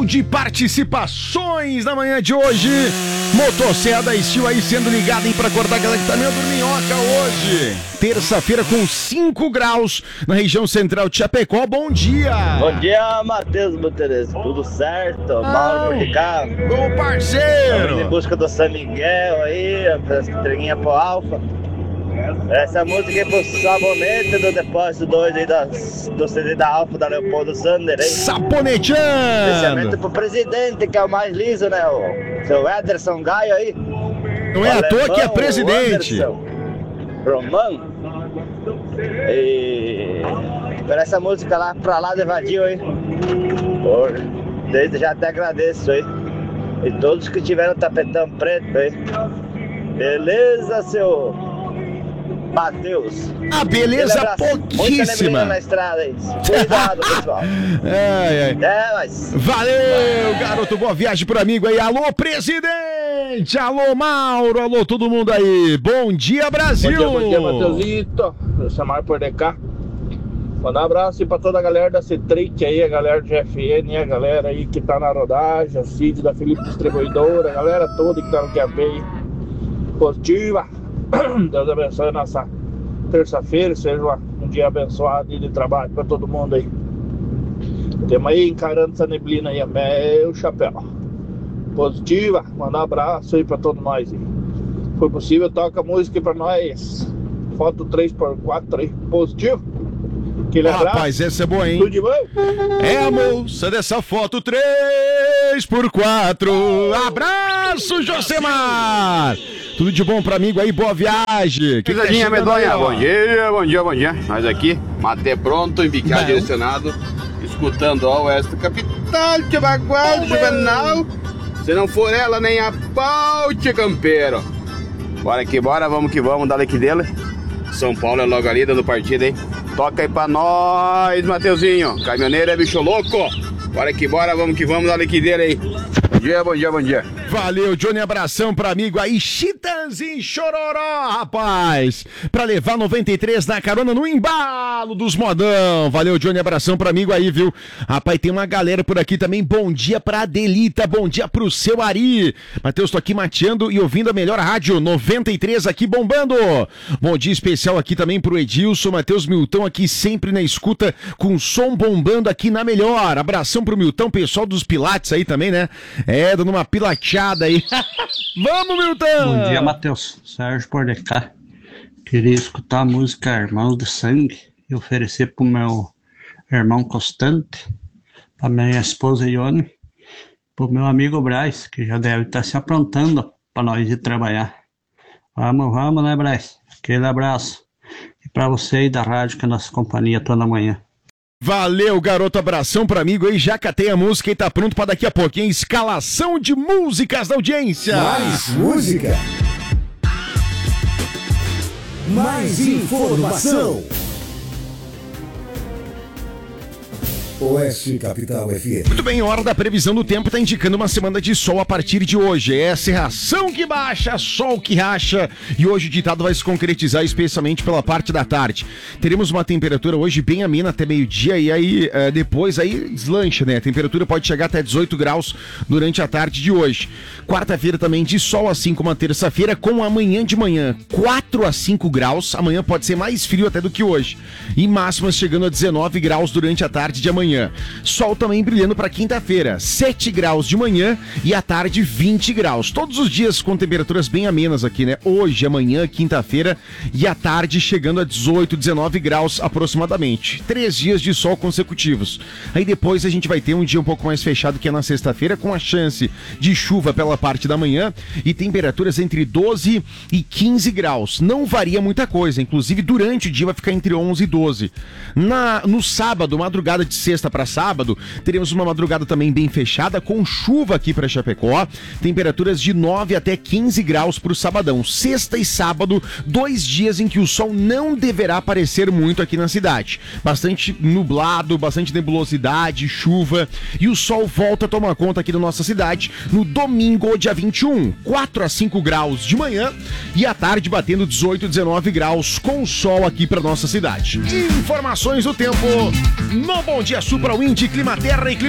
de participações na manhã de hoje. Motosserra da Steel aí sendo ligada, hein, pra cortar aquela que tá meio dorminhoca hoje. Terça-feira com 5 graus na região central de Chapecó. Bom dia! Bom dia, Matheus Buteres. Tudo certo? Mauro de carro. Ô, parceiro! Em busca do São Miguel aí, as entreguinhas pro Alfa. Essa música é pro Sabonete do Depósito 2 aí do CD da Alfa, da Leopoldo Sander, hein? Saponeteando! Especialmente pro presidente, que é o mais liso, né? O seu Ederson Gaio aí. Não é à toa que é presidente. Romano. E por essa música lá, pra lá de Vadio aí. Desde já até agradeço aí. E todos que tiveram tapetão preto aí. Beleza, seu Matheus? A beleza pouquíssima. Muita na estrada aí. Cuidado, pessoal. Até mais. Valeu, garoto. Boa viagem pro amigo aí. Alô, presidente. Alô, Mauro. Alô, todo mundo aí. Bom dia, Brasil. Bom dia, Matheusito. Eu chamar por DK. Mandar um abraço aí pra toda a galera da C3 aí, a galera do GFN, a galera aí que tá na rodagem, a Cid da Felipe Distribuidora, a galera toda que tá no QAP aí. Positiva. Deus abençoe a nossa terça-feira, seja um dia abençoado e de trabalho pra todo mundo aí. Temos aí encarando essa neblina aí, meu chapéu. Positiva, mandar um abraço aí pra todos nós aí. Se for possível, toca a música aí pra nós. Foto 3x4 aí, positivo. Aquele abraço. Rapaz, essa é boa, hein? Tudo de bom? É a moça dessa foto 3x4. Abraço, Josemar! Tudo de bom pra amigo aí, boa viagem. Pisadinha medonha, bom dia. Nós aqui, mate pronto, embicado direcionado, escutando a Oeste Capital, que bagual, Juvenal. Se não for ela, nem a pau, campeiro. Bora que bora, vamos que vamos, dá like dele. São Paulo é logo ali, dando partida, hein? Toca aí pra nós, Mateuzinho. Caminhoneiro é bicho louco. Bora que bora, vamos que vamos, dá like dele aí. Bom dia. Valeu, Johnny, abração pra amigo aí, Chitãozinho Chororó, rapaz, pra levar 93 na carona no embalo dos modão. Valeu, Johnny, abração pra amigo aí, viu? Rapaz, tem uma galera por aqui também, bom dia pra Adelita, bom dia pro seu Ari. Matheus, tô aqui mateando e ouvindo a melhor rádio, 93 aqui bombando. Bom dia especial aqui também pro Edilson, Matheus Milton aqui sempre na escuta, com som bombando aqui na melhor. Abração pro Milton, pessoal dos Pilates aí também, né? Dando uma pilateada aí. Vamos, Milton! Bom dia, Matheus. Sérgio por DK. Queria escutar a música Irmãos de Sangue e oferecer pro meu irmão Constante, pra minha esposa Ione, pro meu amigo Braz, que já deve estar se aprontando pra nós ir trabalhar. Vamos, né, Braz? Aquele abraço. E pra você aí da rádio, que é a nossa companhia toda manhã. Valeu, garoto, abração pra amigo aí, já catei a música e tá pronto pra daqui a pouquinho, escalação de músicas da audiência. Mais música, mais informação. Oeste Capital FM. Muito bem, hora da previsão do tempo, tá indicando uma semana de sol a partir de hoje. É serração que baixa, sol que racha, e hoje o ditado vai se concretizar especialmente pela parte da tarde. Teremos uma temperatura hoje bem amena até meio-dia, e aí depois aí deslancha, né? A temperatura pode chegar até 18 graus durante a tarde de hoje. Quarta-feira também de sol, assim como a terça-feira, com amanhã de manhã 4 a 5 graus. Amanhã pode ser mais frio até do que hoje. E máximas chegando a 19 graus durante a tarde de amanhã. Sol também brilhando para quinta-feira, 7 graus de manhã e à tarde 20 graus. Todos os dias com temperaturas bem amenas aqui, né? Hoje, amanhã, quinta-feira e à tarde chegando a 18, 19 graus aproximadamente. 3 dias de sol consecutivos. Aí depois a gente vai ter um dia um pouco mais fechado, que é na sexta-feira, com a chance de chuva pela parte da manhã e temperaturas entre 12 e 15 graus. Não varia muita coisa, inclusive durante o dia vai ficar entre 11 e 12. No sábado, madrugada de sexta para sábado, teremos uma madrugada também bem fechada, com chuva aqui para Chapecó, temperaturas de 9 até 15 graus para o sabadão. Sexta e sábado, 2 dias em que o sol não deverá aparecer muito aqui na cidade. Bastante nublado, bastante nebulosidade, chuva, e o sol volta a tomar conta aqui da nossa cidade no domingo, dia 21, 4 a 5 graus de manhã e à tarde batendo 18, 19 graus com sol aqui para nossa cidade. Informações do tempo no Bom Dia Supra, Wind, Climaterra e